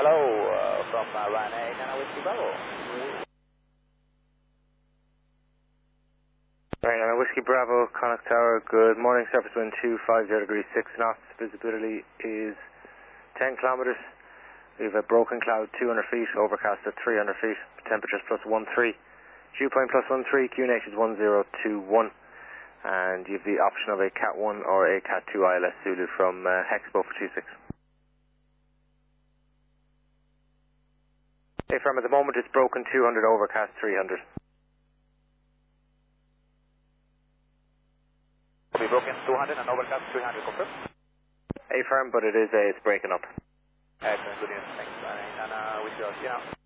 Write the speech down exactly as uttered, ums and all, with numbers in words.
Hello, uh, from uh, Ryanair, Nana Whiskey Bravo. Ryanair Whiskey Bravo, Connacht Tower, good morning, surface wind two five zero degrees six knots, visibility is ten kilometres, we have a broken cloud two hundred feet, overcast at three hundred feet, temperatures plus one three, dew point plus one three, Q N H is one zero two one, and you have the option of a Cat one or a Cat two I L S Zulu from uh, Hexpo for two six. Okay, firm, at the moment it's broken two hundred, overcast three hundred. We broken two hundred and overcast three hundred, confirm? A firm, but it is a, it's breaking up. Excellent, good news, thanks. Nana Whiskey, yeah.